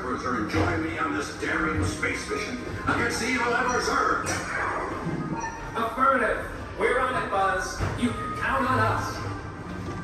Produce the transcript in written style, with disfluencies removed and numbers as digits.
Emperors are enjoying me on this daring space mission against the evil Emperor's Earth. Affirmative. We're on it, Buzz. You can count on us.